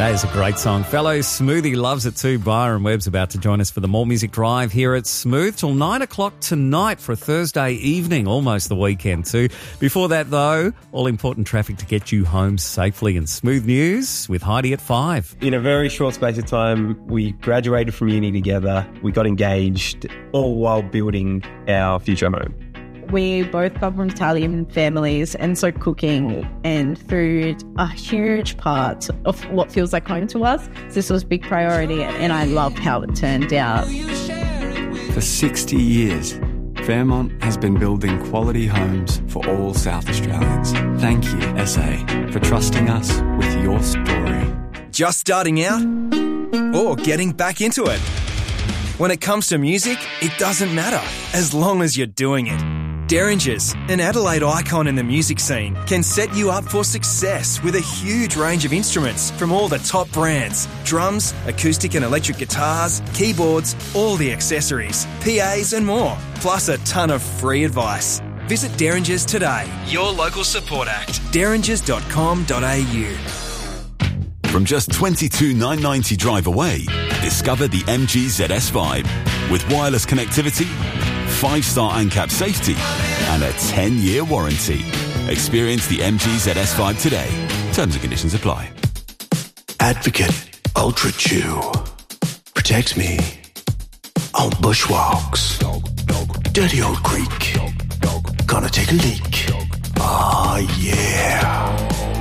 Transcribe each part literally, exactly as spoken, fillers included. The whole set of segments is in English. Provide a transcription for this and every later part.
That is a great song. Fellow Smoothie loves it too. Byron Webb's about to join us for the More Music Drive here at Smooth till nine o'clock tonight for a Thursday evening, almost the weekend too. Before that though, all important traffic to get you home safely and Smooth News with Heidi at five. In a very short space of time, we graduated from uni together, we got engaged, all while building our future home. We both come from Italian families, and so cooking and food are huge parts of what feels like home to us. So this was a big priority, and I loved how it turned out. For sixty years, Fairmont has been building quality homes for all South Australians. Thank you, S A, for trusting us with your story. Just starting out or getting back into it? When it comes to music, it doesn't matter as long as you're doing it. Derringers, an Adelaide icon in the music scene, can set you up for success with a huge range of instruments from all the top brands. Drums, acoustic and electric guitars, keyboards, all the accessories, P As and more, plus a ton of free advice. Visit Derringers today, your local support act, derringers dot com dot a u. From just twenty-two thousand nine hundred ninety drive away, discover the M G Z S Vibe with wireless connectivity, five-star ANCAP safety and a ten-year warranty. Experience the M G Z S Vibe today. Terms and conditions apply. Advocate Ultra Chew protects me on bushwalks. Dirty old creek. Gonna take a leak. Ah, yeah.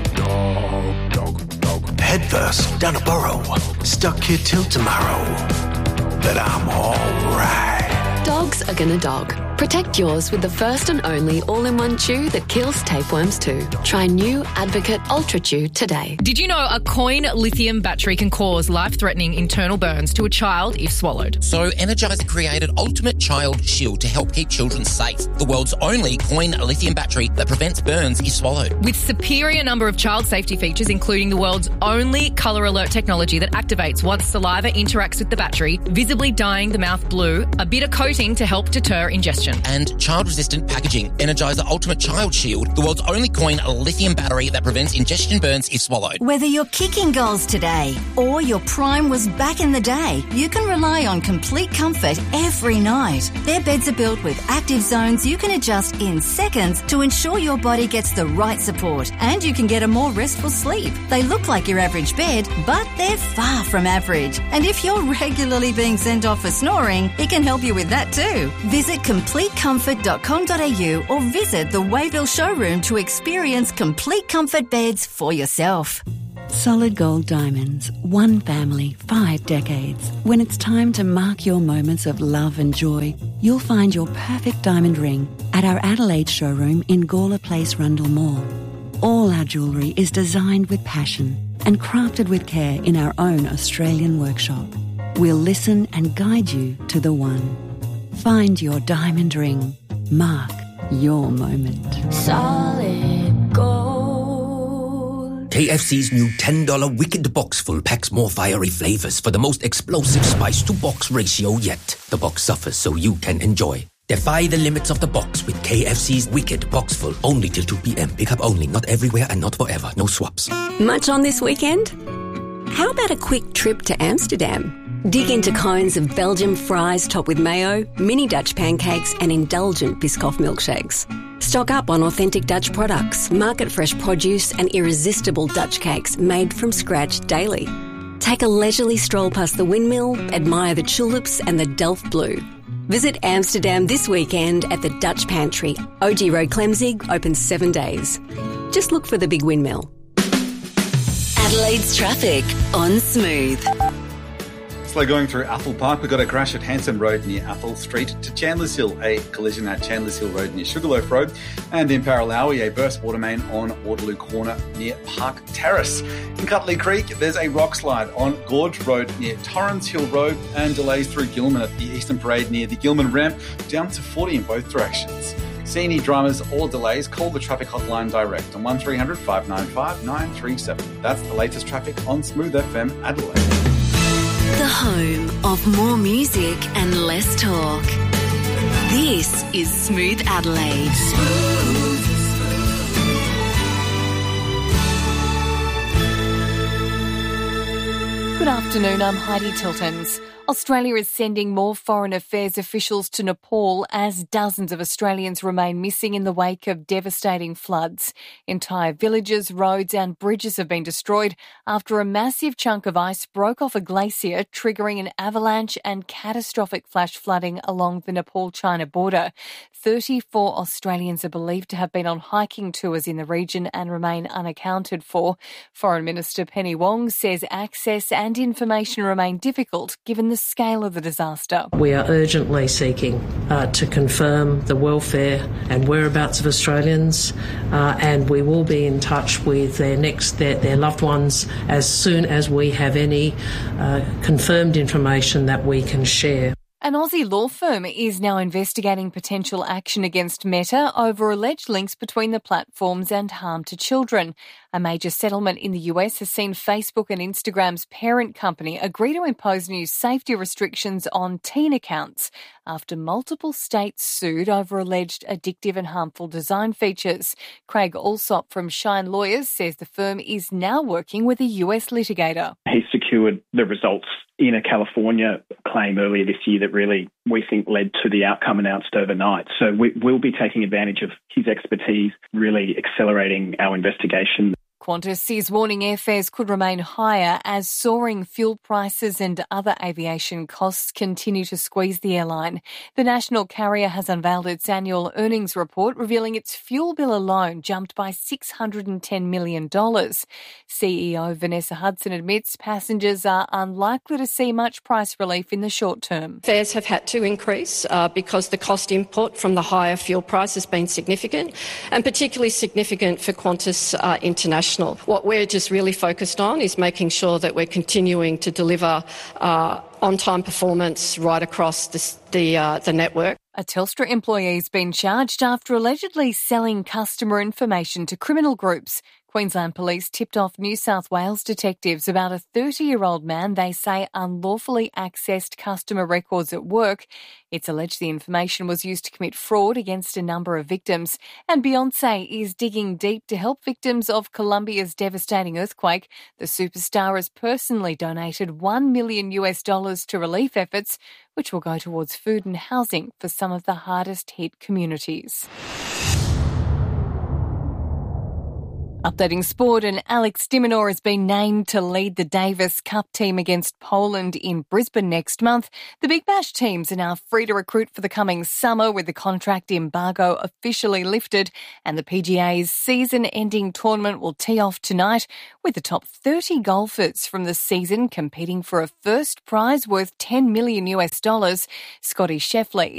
Head first down a burrow. Stuck here till tomorrow. But I'm alright. Dogs are gonna dog. Protect yours with the first and only all-in-one chew that kills tapeworms too. Try new Advocate Ultra Chew today. Did you know a coin lithium battery can cause life-threatening internal burns to a child if swallowed? So Energizer created Ultimate Child Shield to help keep children safe. The world's only coin lithium battery that prevents burns if swallowed. With superior number of child safety features, including the world's only colour alert technology that activates once saliva interacts with the battery, visibly dyeing the mouth blue, a bitter coating to help deter ingestion. And child-resistant packaging. Energizer Ultimate Child Shield, the world's only coin lithium battery that prevents ingestion burns if swallowed. Whether you're kicking goals today or your prime was back in the day, you can rely on complete comfort every night. Their beds are built with active zones you can adjust in seconds to ensure your body gets the right support and you can get a more restful sleep. They look like your average bed, but they're far from average. And if you're regularly being sent off for snoring, it can help you with that too. Visit complete comfort dot com dot a u or visit the Wayville showroom to experience complete comfort beds for yourself. Solid Gold Diamonds. One family, five decades. When it's time to mark your moments of love and joy, you'll find your perfect diamond ring at our Adelaide showroom in Gawler Place, Rundle Mall. All our jewellery is designed with passion and crafted with care in our own Australian workshop. We'll listen and guide you to the one. Find your diamond ring. Mark your moment. Solid Gold. K F C's new ten dollars Wicked Box Full packs more fiery flavours for the most explosive spice-to-box ratio yet. The box suffers so you can enjoy. Defy the limits of the box with K F C's Wicked Box Full. Only till two p.m. Pick up only. Not everywhere and not forever. No swaps. Much on this weekend? How about a quick trip to Amsterdam? Dig into cones of Belgian fries topped with mayo, mini Dutch pancakes and indulgent Biscoff milkshakes. Stock up on authentic Dutch products, market-fresh produce and irresistible Dutch cakes made from scratch daily. Take a leisurely stroll past the windmill, admire the tulips and the Delft Blue. Visit Amsterdam this weekend at the Dutch Pantry. O G Road, Clemzig, open seven days. Just look for the big windmill. Adelaide's traffic on Smooth. Slow going through Athol Park. We've got a crash at Hanson Road near Athol Street to Chandler's Hill, a collision at Chandler's Hill Road near Sugarloaf Road, and in Paralawi, a burst water main on Waterloo Corner near Park Terrace. In Cutley Creek, there's a rock slide on Gorge Road near Torrens Hill Road, and delays through Gilman at the Eastern Parade near the Gilman Ramp, down to forty in both directions. See any dramas or delays, call the traffic hotline direct on one three hundred five nine five nine three seven. That's the latest traffic on Smooth F M Adelaide. The home of more music and less talk. This is Smooth Adelaide. Smooth. Good afternoon, I'm Heidi Tiltons. Australia is sending more foreign affairs officials to Nepal as dozens of Australians remain missing in the wake of devastating floods. Entire villages, roads and bridges have been destroyed after a massive chunk of ice broke off a glacier, triggering an avalanche and catastrophic flash flooding along the Nepal-China border. thirty-four Australians are believed to have been on hiking tours in the region and remain unaccounted for. Foreign Minister Penny Wong says access and information remain difficult given the scale of the disaster. We are urgently seeking uh, to confirm the welfare and whereabouts of Australians, uh, and we will be in touch with their next their, their loved ones as soon as we have any uh, confirmed information that we can share. An Aussie law firm is now investigating potential action against Meta over alleged links between the platforms and harm to children. A major settlement in the U S has seen Facebook and Instagram's parent company agree to impose new safety restrictions on teen accounts after multiple states sued over alleged addictive and harmful design features. Craig Alsop from Shine Lawyers says the firm is now working with a U S litigator. He secured the results in a California claim earlier this year that really, we think, led to the outcome announced overnight. So we will be taking advantage of his expertise, really accelerating our investigation. Qantas is warning airfares could remain higher as soaring fuel prices and other aviation costs continue to squeeze the airline. The national carrier has unveiled its annual earnings report, revealing its fuel bill alone jumped by six hundred ten million dollars. C E O Vanessa Hudson admits passengers are unlikely to see much price relief in the short term. Fares have had to increase uh, because the cost input from the higher fuel price has been significant, and particularly significant for Qantas uh, International. What we're just really focused on is making sure that we're continuing to deliver uh, on-time performance right across the, the, uh, the network. A Telstra employee's been charged after allegedly selling customer information to criminal groups. Queensland Police tipped off New South Wales detectives about a thirty-year-old man they say unlawfully accessed customer records at work. It's alleged the information was used to commit fraud against a number of victims. And Beyonce is digging deep to help victims of Colombia's devastating earthquake. The superstar has personally donated one million US dollars to relief efforts, which will go towards food and housing for some of the hardest hit communities. Updating sport, and Alex de Minaur has been named to lead the Davis Cup team against Poland in Brisbane next month. The Big Bash teams are now free to recruit for the coming summer with the contract embargo officially lifted, and the P G A's season-ending tournament will tee off tonight with the top thirty golfers from the season competing for a first prize worth ten million US dollars. Scotty Scheffler